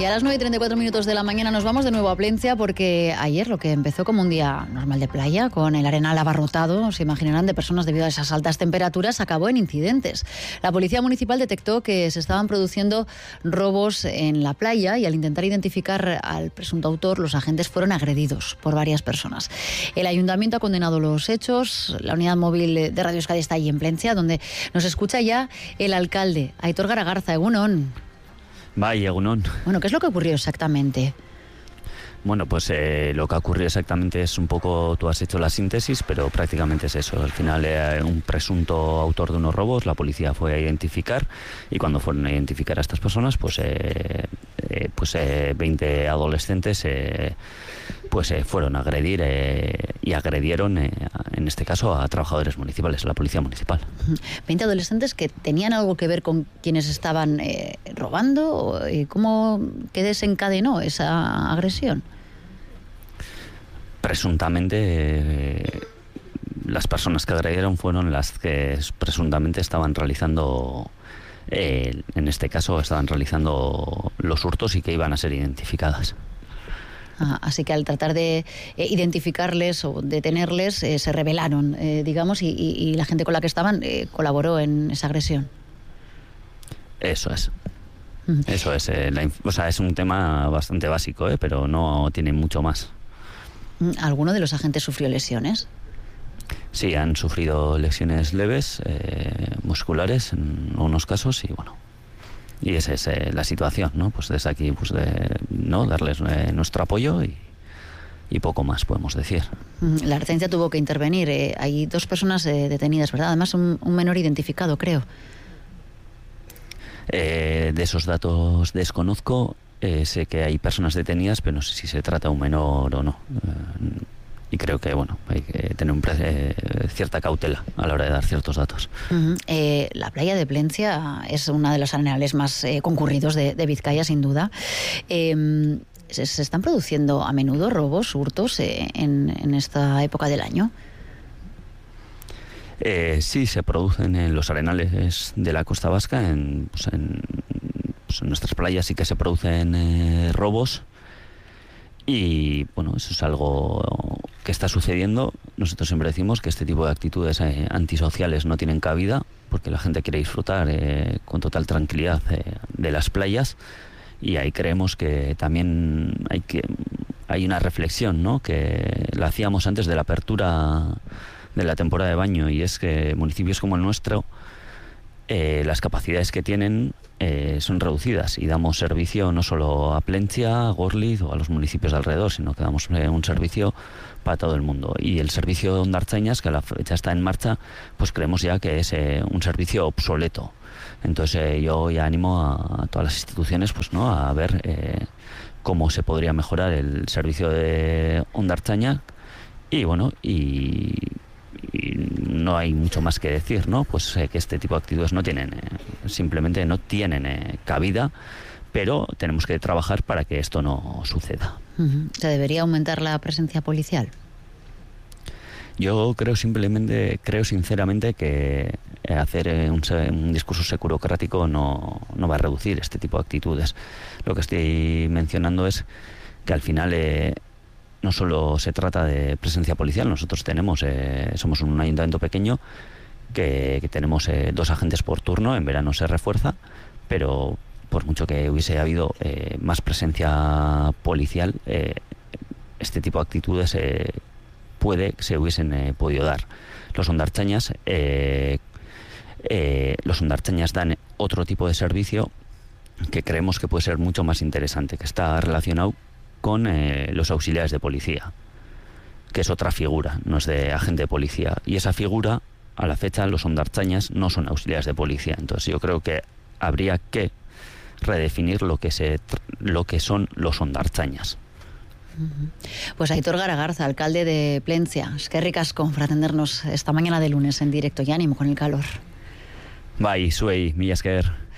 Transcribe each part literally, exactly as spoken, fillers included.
Y a las nueve y treinta y cuatro minutos de la mañana nos vamos de nuevo a Plencia, porque ayer, lo que empezó como un día normal de playa, con el arenal abarrotado, se imaginarán, de personas debido a esas altas temperaturas, acabó en incidentes. La Policía Municipal detectó que se estaban produciendo robos en la playa y al intentar identificar al presunto autor, los agentes fueron agredidos por varias personas. El Ayuntamiento ha condenado los hechos. La unidad móvil de Radio Euskadi está allí en Plencia, donde nos escucha ya el alcalde, Aitor Garagarza. Egunon. Vaya, Egunon. Bueno, ¿qué es lo que ocurrió exactamente? Bueno, pues eh, lo que ha ocurrido exactamente es un poco, tú has hecho la síntesis, pero prácticamente es eso. Al final, eh, un presunto autor de unos robos, la policía fue a identificar, y cuando fueron a identificar a estas personas, pues eh, eh, pues eh, veinte adolescentes eh, pues eh, fueron a agredir eh, y agredieron, eh, en este caso, a trabajadores municipales, a la policía municipal. veinte adolescentes que tenían algo que ver con quienes estaban eh, robando. ¿Cómo que desencadenó esa agresión? Presuntamente, eh, las personas que agredieron fueron las que presuntamente estaban realizando, eh, en este caso, estaban realizando los hurtos y que iban a ser identificadas. Ah, así que al tratar de eh, identificarles o detenerles, eh, se rebelaron, eh, digamos, y, y, y la gente con la que estaban eh, colaboró en esa agresión. Eso es. Uh-huh. Eso es. Eh, la, o sea, es un tema bastante básico, eh, pero no tiene mucho más. ¿Alguno de los agentes sufrió lesiones? Sí, han sufrido lesiones leves, eh, musculares en unos casos, y bueno, y esa es eh, la situación, ¿no? Pues desde aquí, pues de, no darles eh, nuestro apoyo y, y poco más podemos decir. La Ertzaintza tuvo que intervenir. Eh, hay dos personas eh, detenidas, ¿verdad? Además, un, un menor identificado, creo. Eh, de esos datos desconozco. Eh, sé que hay personas detenidas, pero no sé si se trata de un menor o no. Eh, y creo que, bueno, hay que tener un pre- eh, cierta cautela a la hora de dar ciertos datos. Uh-huh. Eh, la playa de Plencia es uno de los arenales más eh, concurridos de, de Vizcaya, sin duda. Eh, ¿se, ¿Se están produciendo a menudo robos, hurtos eh, en, en esta época del año? Eh, sí, se producen en los arenales de la costa vasca, en, pues en en nuestras playas sí que se producen eh, robos, y bueno, eso es algo que está sucediendo. Nosotros siempre decimos que este tipo de actitudes eh, antisociales no tienen cabida, porque la gente quiere disfrutar eh, con total tranquilidad eh, de las playas, y ahí creemos que también hay que hay una reflexión, ¿no?, que la hacíamos antes de la apertura de la temporada de baño, y es que municipios como el nuestro, eh, las capacidades que tienen Eh, son reducidas, y damos servicio no solo a Plencia, a Gorliz o a los municipios de alrededor, sino que damos eh, un servicio para todo el mundo. Y el servicio de hondartzañas, que a la fecha está en marcha, pues creemos ya que es eh, un servicio obsoleto. Entonces eh, yo ya animo a, a todas las instituciones, pues no, a ver eh, cómo se podría mejorar el servicio de hondartzaña, y bueno, y y no hay mucho más que decir, ¿no? Pues eh, que este tipo de actitudes no tienen, eh, simplemente no tienen eh, cabida, pero tenemos que trabajar para que esto no suceda. Uh-huh. ¿Se debería aumentar la presencia policial? Yo creo simplemente, creo sinceramente que hacer eh, un, un discurso securocrático no, no va a reducir este tipo de actitudes. Lo que estoy mencionando es que al final eh, no solo se trata de presencia policial. Nosotros tenemos, eh, somos un ayuntamiento pequeño que, que tenemos eh, dos agentes por turno. En verano se refuerza, pero por mucho que hubiese habido eh, más presencia policial, eh, este tipo de actitudes eh, puede que se hubiesen eh, podido dar. Los hondartzañas, eh, eh, los hondartzañas dan otro tipo de servicio que creemos que puede ser mucho más interesante, que está relacionado con eh, los auxiliares de policía, que es otra figura, no es de agente de policía, y esa figura, a la fecha, los hondartzañas no son auxiliares de policía. Entonces yo creo que habría que redefinir lo que se lo que son los hondartzañas. Pues Aitor Garagarza, alcalde de Plencia, eskerrik asko por atendernos esta mañana de lunes en directo, y ánimo con el calor. Bai, zuei, mila esker.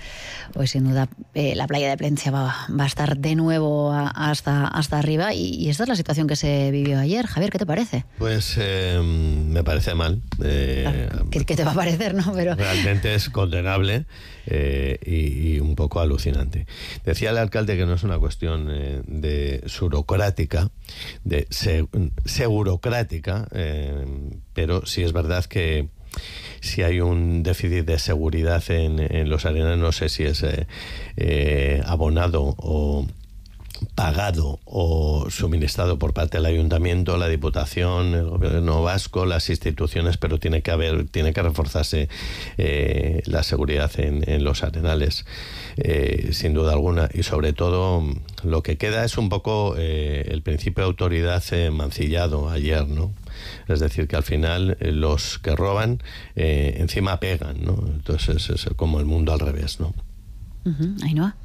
Pues sin duda eh, la playa de Plencia va, va a estar de nuevo a, hasta, hasta arriba y, y esta es la situación que se vivió ayer. Javier, ¿qué te parece? Pues eh, me parece mal. Eh, claro, ¿qué, ¿Qué te va a parecer, no? Pero... Realmente es condenable eh, y, y un poco alucinante. Decía el alcalde que no es una cuestión eh, de surocrática, de se, segurocrática, eh, pero sí es verdad que si hay un déficit de seguridad en, en los Arenales, no sé si es eh, eh, abonado o pagado o suministrado por parte del Ayuntamiento, la Diputación, el Gobierno vasco, las instituciones, pero tiene que haber, tiene que reforzarse eh, la seguridad en, en los Arenales, eh, sin duda alguna, y sobre todo lo que queda es un poco eh, el principio de autoridad eh, mancillado ayer, ¿no? Es decir, que al final eh, los que roban eh, encima pegan, ¿no? Entonces es como el mundo al revés, ¿no? Uh-huh. Ainhoa.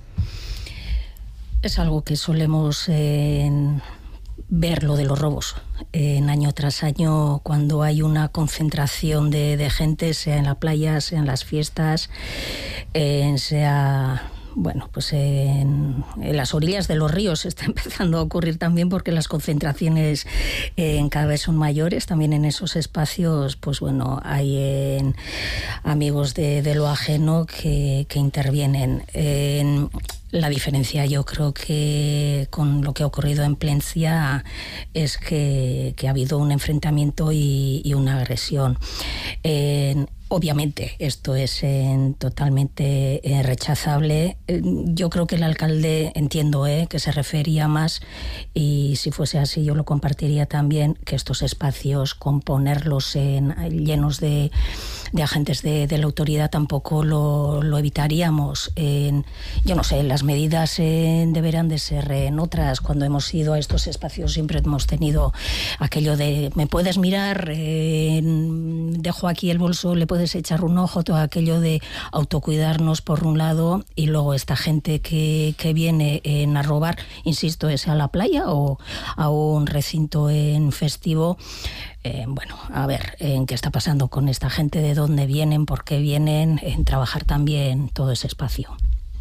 Es algo que solemos eh, ver, lo de los robos, eh, en año tras año, cuando hay una concentración de, de gente, sea en la playa, sea en las fiestas, eh, sea... Bueno, pues en, en las orillas de los ríos está empezando a ocurrir también, porque las concentraciones eh, cada vez son mayores. También en esos espacios, pues bueno, hay eh, amigos de, de lo ajeno que, que intervienen. Eh, La diferencia, yo creo que con lo que ha ocurrido en Plencia es que, que ha habido un enfrentamiento y, y una agresión. Eh, Obviamente, esto es eh, totalmente eh, rechazable. Eh, yo creo que el alcalde, entiendo eh, que se refería más, y si fuese así yo lo compartiría también, que estos espacios, con ponerlos en, llenos de, de agentes de, de la autoridad, tampoco lo, lo evitaríamos. Eh, yo no sé, las medidas eh, deberán de ser en otras. Cuando hemos ido a estos espacios siempre hemos tenido aquello de, me puedes mirar, eh, dejo aquí el bolso, le puedes echar un ojo, todo aquello de autocuidarnos por un lado, y luego esta gente que, que viene en a robar, insisto, es a la playa o a un recinto en festivo. Eh, bueno, a ver, en qué está pasando con esta gente, de dónde vienen, por qué vienen, en trabajar también todo ese espacio.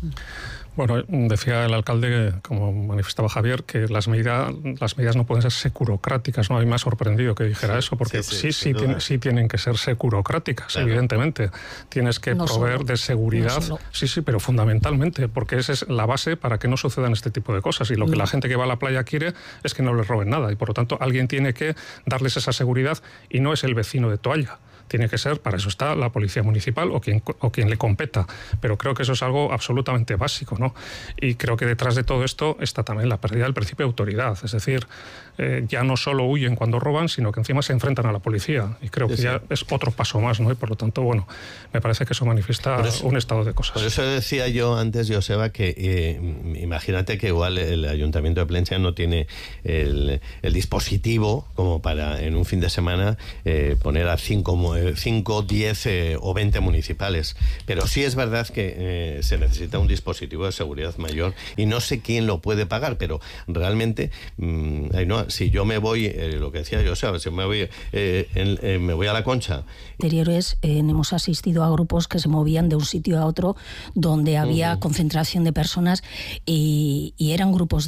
Bueno, decía el alcalde, como manifestaba Javier, que las medidas las medidas no pueden ser securocráticas, ¿no? A mí me ha sorprendido que dijera sí, eso, porque sí, sí, sí, sí, tiene, sí tienen que ser securocráticas, claro. Evidentemente. Tienes que no proveer solo, de seguridad, no sí, sí, pero fundamentalmente, porque esa es la base para que no sucedan este tipo de cosas. Y lo que no. la gente que va a la playa quiere es que no les roben nada, y por lo tanto alguien tiene que darles esa seguridad, y no es el vecino de toalla. Tiene que ser, para eso está la policía municipal o quien, o quien le competa, pero creo que eso es algo absolutamente básico, ¿no? Y creo que detrás de todo esto está también la pérdida del principio de autoridad, es decir, eh, ya no solo huyen cuando roban, sino que encima se enfrentan a la policía, y creo que sí. ya es otro paso más, ¿no? Y por lo tanto, bueno, me parece que eso manifiesta eso, un estado de cosas. Por eso decía yo antes, Joseba, que eh, imagínate que igual el Ayuntamiento de Plencia no tiene el, el dispositivo como para en un fin de semana eh, poner a cinco cinco, diez eh, o veinte municipales, pero sí es verdad que eh, se necesita un dispositivo de seguridad mayor, y no sé quién lo puede pagar, pero realmente mmm, no, si yo me voy, eh, lo que decía yo, ¿sabes? Si me voy, eh, en, eh, me voy a la Concha. Anteriores eh, hemos asistido a grupos que se movían de un sitio a otro donde había uh-huh. concentración de personas, y, y eran grupos